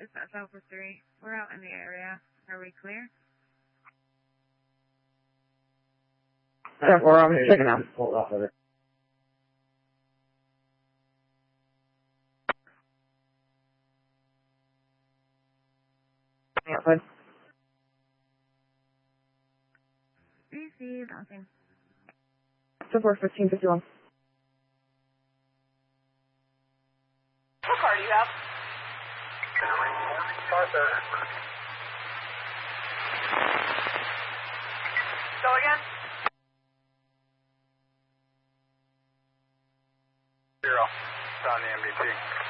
Dispatch Alpha 3. We're out in the area. Are we clear? We're on checking out. Outside. Receive. Nothing. Support 1551. What car do you have? Go again? 0. It's on the MDT.